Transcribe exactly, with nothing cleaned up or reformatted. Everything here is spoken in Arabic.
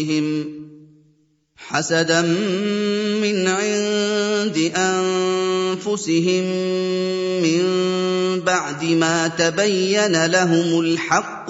حَسَدًا مِّنْ عِندِ أَنفُسِهِم مِّن بَعْدِ مَا تَبَيَّنَ لَهُمُ الْحَقُّ